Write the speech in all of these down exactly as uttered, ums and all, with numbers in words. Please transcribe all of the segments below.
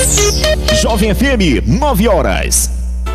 Jovem F M, nove horas.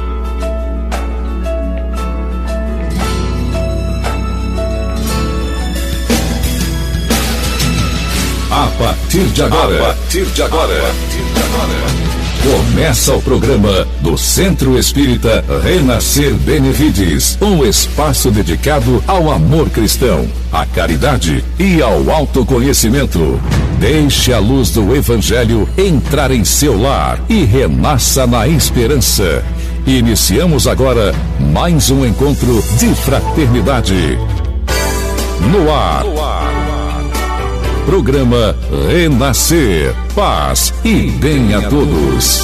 A partir de agora, a partir de agora, a partir de agora, começa o programa do Centro Espírita Renascer Benevides, um espaço dedicado ao amor cristão, à caridade e ao autoconhecimento. Deixe a luz do Evangelho entrar em seu lar e renasça na esperança. Iniciamos agora mais um encontro de fraternidade. No ar. No ar. Programa Renascer, paz e bem a todos.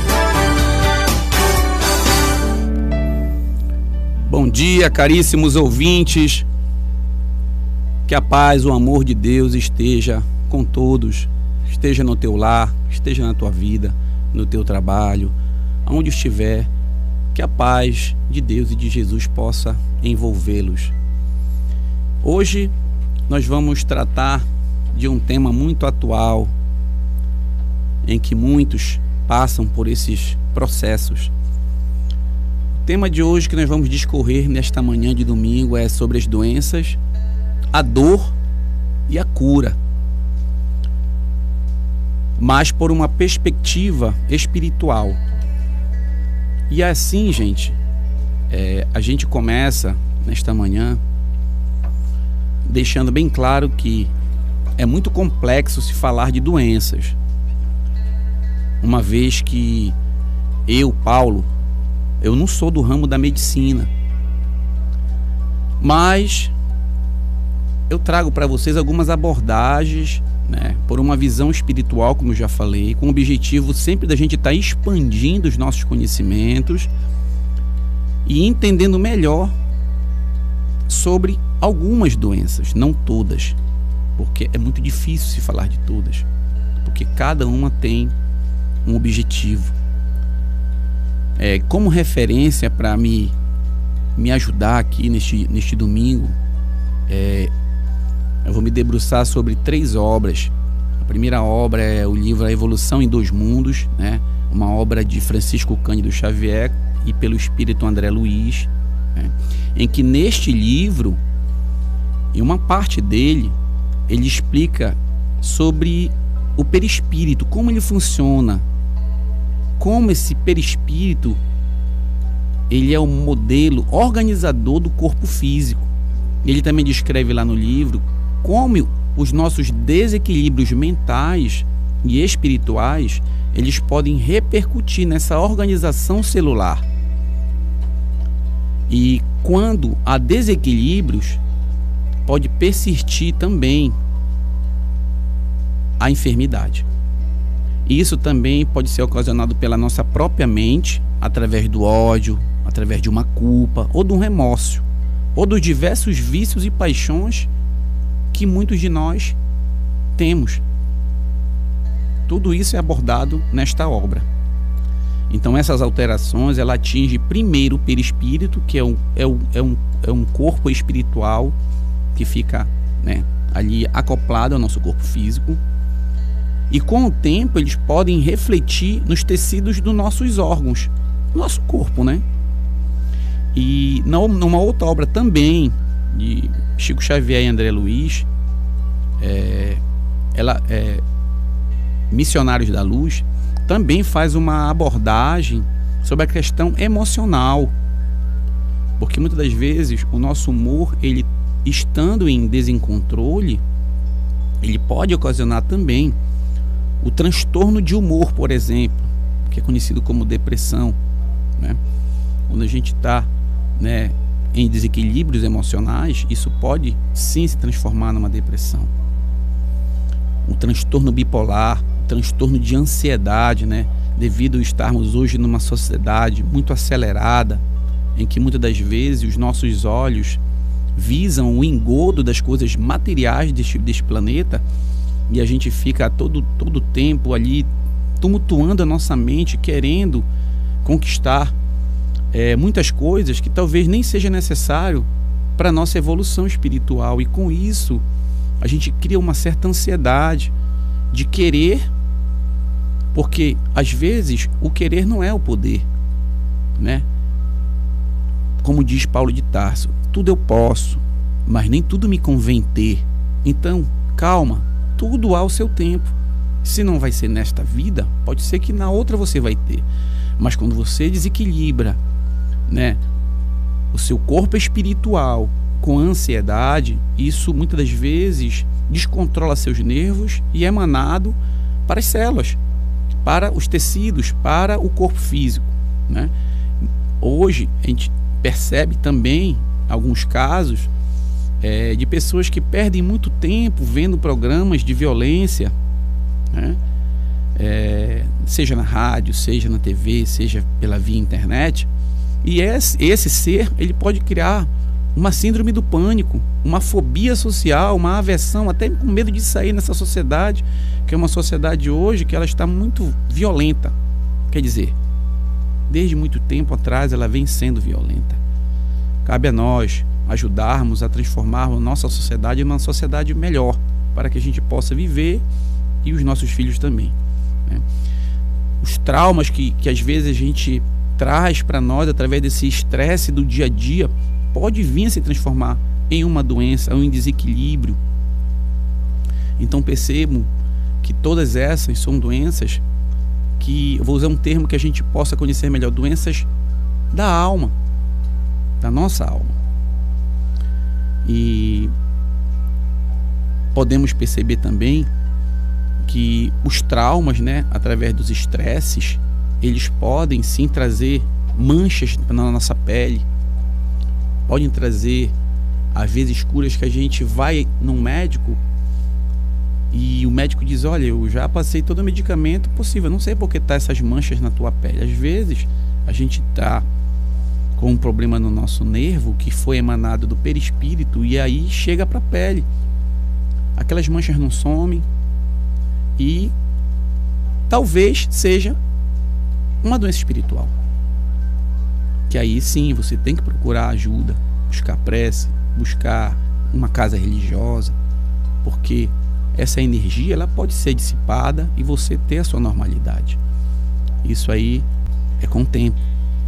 Bom dia, caríssimos ouvintes. Que a paz, o amor de Deus esteja com todos. Esteja no teu lar, esteja na tua vida, no teu trabalho, aonde estiver. Que a paz de Deus e de Jesus possa envolvê-los. Hoje nós vamos tratar de um tema muito atual, em que muitos passam por esses processos. O tema de hoje que nós vamos discorrer nesta manhã de domingo é sobre as doenças, a dor e a cura, mas por uma perspectiva espiritual. E assim, gente, é, a gente começa nesta manhã deixando bem claro que é muito complexo se falar de doenças, uma vez que eu, Paulo, eu não sou do ramo da medicina, mas eu trago para vocês algumas abordagens, né, por uma visão espiritual, como eu já falei, com o objetivo sempre da gente estar expandindo os nossos conhecimentos e entendendo melhor sobre algumas doenças, não todas, porque é muito difícil se falar de todas, porque cada uma tem um objetivo. É, como referência para me, me ajudar aqui neste, neste domingo, é, eu vou me debruçar sobre três obras. A primeira obra é o livro A Evolução em Dois Mundos, né? Uma obra de Francisco Cândido Xavier e pelo espírito André Luiz, né? Em que neste livro, em uma parte dele, ele explica sobre o perispírito, como ele funciona, como esse perispírito ele é o modelo organizador do corpo físico. Ele também descreve lá no livro como os nossos desequilíbrios mentais e espirituais eles podem repercutir nessa organização celular. E quando há desequilíbrios, pode persistir também a enfermidade. E isso também pode ser ocasionado pela nossa própria mente, através do ódio, através de uma culpa, ou de um remorso, ou dos diversos vícios e paixões que muitos de nós temos. Tudo isso é abordado nesta obra. Então essas alterações, ela atinge primeiro o perispírito, que é um, é um, é um, é um corpo espiritual que fica, né, ali acoplado ao nosso corpo físico, e com o tempo eles podem refletir nos tecidos dos nossos órgãos, do nosso corpo, né? E numa outra obra também de Chico Xavier e André Luiz, é, ela, é, Missionários da Luz, também faz uma abordagem sobre a questão emocional, porque muitas das vezes o nosso humor, ele estando em desencontrole, ele pode ocasionar também o transtorno de humor, por exemplo, que é conhecido como depressão, né? Quando a gente está, né, em desequilíbrios emocionais, isso pode sim se transformar numa depressão. O transtorno bipolar, o transtorno de ansiedade, né, devido a estarmos hoje numa sociedade muito acelerada, em que muitas das vezes os nossos olhos visam o engodo das coisas materiais deste, deste planeta, e a gente fica todo todo tempo ali tumultuando a nossa mente, querendo conquistar é, muitas coisas que talvez nem seja necessário para a nossa evolução espiritual. E com isso a gente cria uma certa ansiedade de querer Porque, às vezes, o querer não é o poder, né? Como diz Paulo de Tarso, tudo eu posso, mas nem tudo me convém ter. Então, calma, tudo há o seu tempo. Se não vai ser nesta vida, pode ser que na outra você vai ter. Mas quando você desequilibra, né, o seu corpo espiritual com ansiedade, isso muitas das vezes descontrola seus nervos e é emanado para as células, para os tecidos, para o corpo físico, né? Hoje a gente percebe também alguns casos é, de pessoas que perdem muito tempo vendo programas de violência, né? É, seja na rádio, seja na T V, seja pela via internet, e esse, esse ser ele pode criar uma síndrome do pânico, uma fobia social, uma aversão, até com medo de sair nessa sociedade, que é uma sociedade hoje que ela está muito violenta. Quer dizer, desde muito tempo atrás ela vem sendo violenta. Cabe a nós ajudarmos a transformarmos nossa sociedade em uma sociedade melhor, para que a gente possa viver e os nossos filhos também, né? Os traumas que, que às vezes a gente traz para nós através desse estresse do dia a dia pode vir a se transformar em uma doença, em um desequilíbrio. Então percebam que todas essas são doenças que, eu vou usar um termo que a gente possa conhecer melhor, doenças da alma, da nossa alma. E podemos perceber também que os traumas, né, através dos estresses, eles podem sim trazer manchas na nossa pele, podem trazer às vezes curas que a gente vai num médico e o médico diz, olha, eu já passei todo o medicamento possível, não sei por que tá essas manchas na tua pele. Às vezes a gente tá com um problema no nosso nervo que foi emanado do perispírito e aí chega para a pele. Aquelas manchas não somem e talvez seja uma doença espiritual. Que aí sim você tem que procurar ajuda, buscar prece, buscar uma casa religiosa, porque essa energia ela pode ser dissipada e você ter a sua normalidade. Isso aí é com o tempo.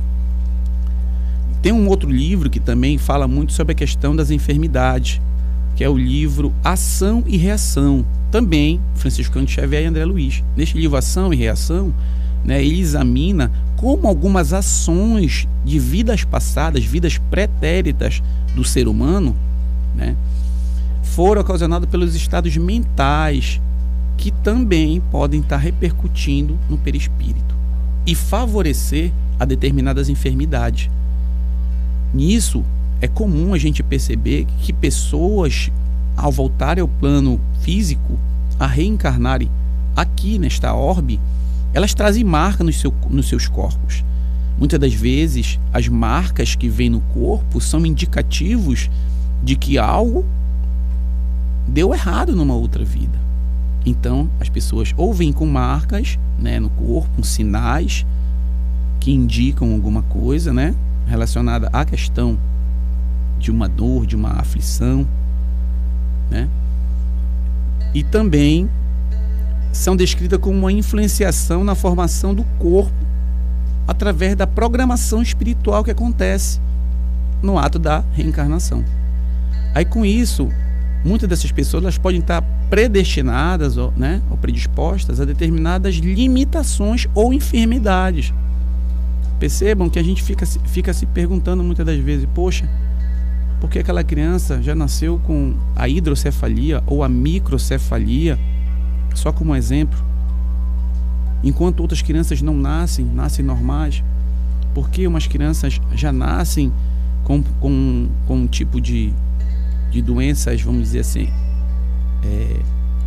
Tem um outro livro que também fala muito sobre a questão das enfermidades, que é o livro Ação e Reação, também Franciscano Xavier e André Luiz. Neste livro Ação e Reação, né, ele examina como algumas ações de vidas passadas, vidas pretéritas do ser humano, né, foram ocasionadas pelos estados mentais que também podem estar repercutindo no perispírito e favorecer a determinadas enfermidades. Nisso é comum a gente perceber que pessoas, ao voltarem ao plano físico, a reencarnarem aqui nesta orbe, elas trazem marca nos, seu, nos seus corpos. Muitas das vezes, as marcas que vêm no corpo são indicativos de que algo deu errado numa outra vida. Então, as pessoas ou vêm com marcas, né, no corpo, sinais que indicam alguma coisa, né, relacionada à questão de uma dor, de uma aflição, né? E também são descritas como uma influenciação na formação do corpo através da programação espiritual que acontece no ato da reencarnação. Aí com isso, muitas dessas pessoas elas podem estar predestinadas, ou, né, ou predispostas a determinadas limitações ou enfermidades. Percebam que a gente fica, fica se perguntando muitas das vezes, poxa, por que aquela criança já nasceu com a hidrocefalia ou a microcefalia, só como exemplo, enquanto outras crianças não nascem, nascem normais? Por que umas crianças já nascem com, com, com um tipo de, de doenças, vamos dizer assim, é,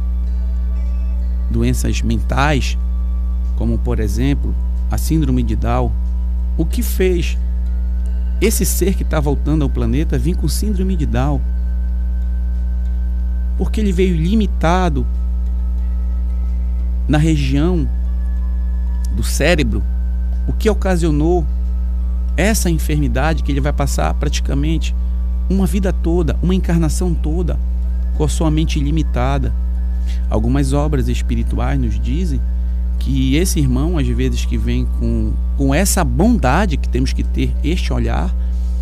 doenças mentais, como por exemplo a síndrome de Down? O que fez esse ser que está voltando ao planeta vir com síndrome de Down? Porque ele veio limitado na região do cérebro, o que ocasionou essa enfermidade que ele vai passar praticamente uma vida toda, uma encarnação toda, com a sua mente limitada. Algumas obras espirituais nos dizem que esse irmão, às vezes, que vem com, com essa bondade, que temos que ter este olhar,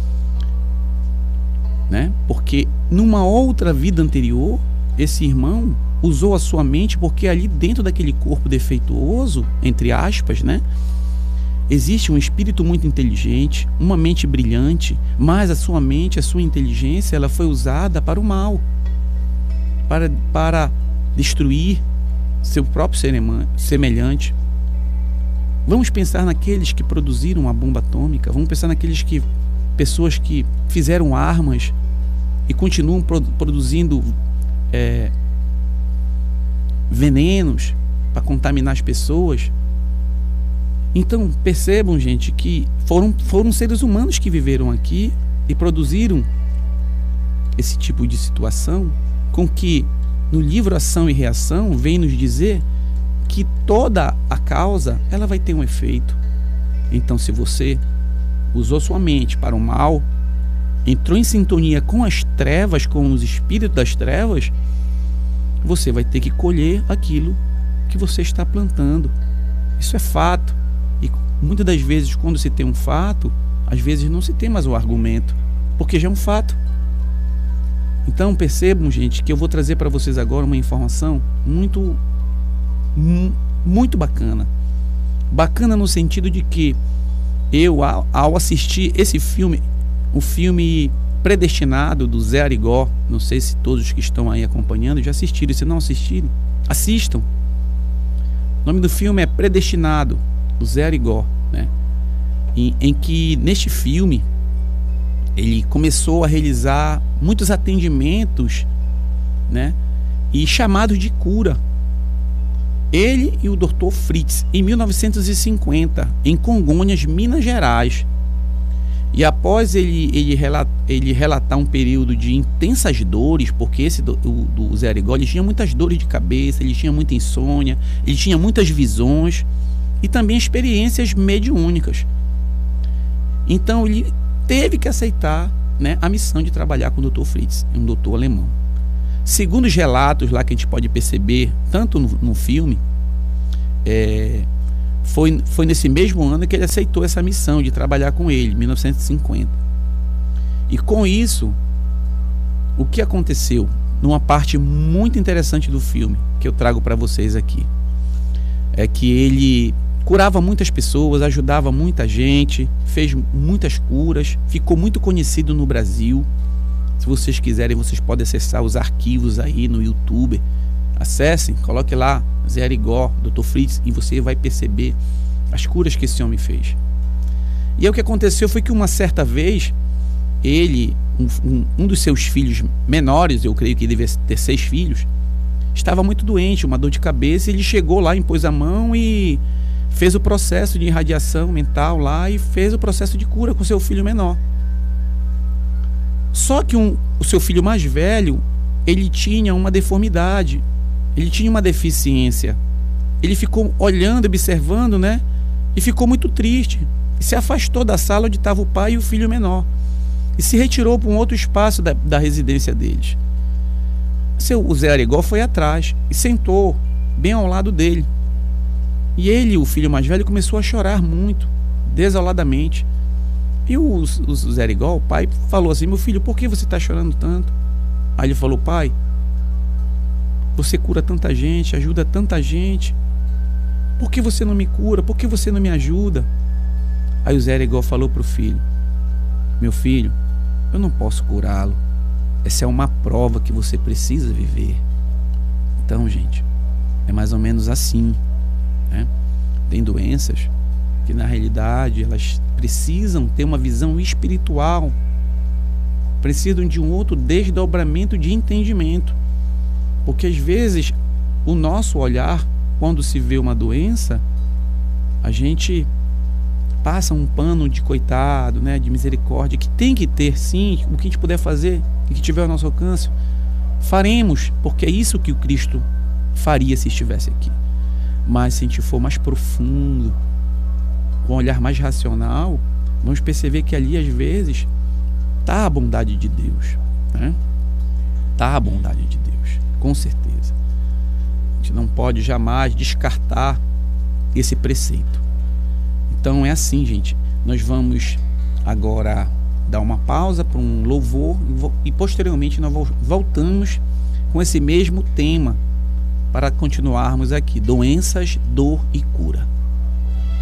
né? Porque numa outra vida anterior, esse irmão usou a sua mente, porque ali dentro daquele corpo defeituoso, entre aspas, né, existe um espírito muito inteligente, uma mente brilhante, mas a sua mente, a sua inteligência, ela foi usada para o mal, para, para destruir seu próprio semelhante. Vamos pensar naqueles que produziram a bomba atômica, vamos pensar naqueles que, pessoas que fizeram armas e continuam produ- produzindo é, venenos para contaminar as pessoas. Então percebam, gente, que foram, foram seres humanos que viveram aqui e produziram esse tipo de situação, com que no livro Ação e Reação vem nos dizer que toda a causa ela vai ter um efeito. Então, se você usou sua mente para o mal, entrou em sintonia com as trevas, com os espíritos das trevas, você vai ter que colher aquilo que você está plantando. Isso é fato. E muitas das vezes, quando se tem um fato, às vezes não se tem mais o argumento, porque já é um fato. Então percebam, gente, que eu vou trazer para vocês agora uma informação muito, muito bacana. Bacana no sentido de que eu, ao assistir esse filme, o filme Predestinado, do Zé Arigó, não sei se todos que estão aí acompanhando já assistiram. Se não assistirem, assistam. O nome do filme é Predestinado, do Zé Arigó, né? em, em que neste filme ele começou a realizar muitos atendimentos, né, e chamados de cura. Ele e o doutor Fritz, em mil novecentos e cinquenta, em Congonhas, Minas Gerais. E após ele, ele, relata, ele relatar um período de intensas dores, porque esse do, o, do Zé Arigó, ele tinha muitas dores de cabeça, ele tinha muita insônia, ele tinha muitas visões e também experiências mediúnicas. Então ele teve que aceitar, né, a missão de trabalhar com o doutor Fritz, um doutor alemão. Segundo os relatos lá que a gente pode perceber, tanto no, no filme, é, foi, foi nesse mesmo ano que ele aceitou essa missão de trabalhar com ele, em mil novecentos e cinquenta. E com isso, o que aconteceu? Numa parte muito interessante do filme, que eu trago para vocês aqui, é que ele curava muitas pessoas, ajudava muita gente, fez muitas curas, ficou muito conhecido no Brasil. Se vocês quiserem, vocês podem acessar os arquivos aí no YouTube. Acessem, coloque lá Zé Arigó, doutor Fritz, e você vai perceber as curas que esse homem fez. E aí o que aconteceu foi que uma certa vez, ele, um, um, um dos seus filhos menores, eu creio que ele devia ter seis filhos, estava muito doente, uma dor de cabeça, e ele chegou lá, impôs a mão e fez o processo de irradiação mental lá e fez o processo de cura com seu filho menor. Só que um, o seu filho mais velho, ele tinha uma deformidade, ele tinha uma deficiência. Ele ficou olhando, observando, né? E ficou muito triste. E se afastou da sala onde estava o pai e o filho menor. E se retirou para um outro espaço da, da residência deles. Seu, o Zé Arigó foi atrás e sentou bem ao lado dele. E ele, o filho mais velho, começou a chorar muito, desoladamente. E o, o, o Zé Arigó, o pai, falou assim: meu filho, por que você está chorando tanto? Aí ele falou: pai, você cura tanta gente, ajuda tanta gente, por que você não me cura? Por que você não me ajuda? Aí o Zé Arigó falou para o filho: meu filho, eu não posso curá-lo, essa é uma prova que você precisa viver. Então, gente, é mais ou menos assim, né? Tem doenças que na realidade elas precisam ter uma visão espiritual, precisam de um outro desdobramento de entendimento, porque às vezes o nosso olhar, quando se vê uma doença, a gente passa um pano de coitado, né, de misericórdia, que tem que ter sim, o que a gente puder fazer e que tiver ao nosso alcance, faremos, porque é isso que o Cristo faria se estivesse aqui. Mas se a gente for mais profundo, com um olhar mais racional, vamos perceber que ali às vezes está a bondade de Deus, né? Está a bondade de Deus, com certeza. A gente não pode jamais descartar esse preceito. Então é assim, gente. Nós vamos agora dar uma pausa para um louvor e posteriormente nós voltamos com esse mesmo tema para continuarmos aqui: doenças, dor e cura.